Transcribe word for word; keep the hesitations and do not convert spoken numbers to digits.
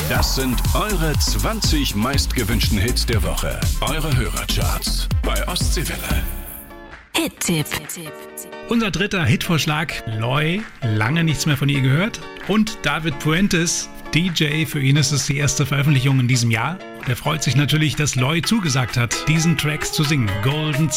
Das sind eure zwanzig meistgewünschten Hits der Woche. Eure Hörercharts bei Ostseewelle. Hit-Tipp. Unser dritter Hitvorschlag, Loi, lange nichts mehr von ihr gehört. Und David Puentes, D J, für ihn ist es die erste Veröffentlichung in diesem Jahr. Der freut sich natürlich, dass Loi zugesagt hat, diesen Track zu singen. Golden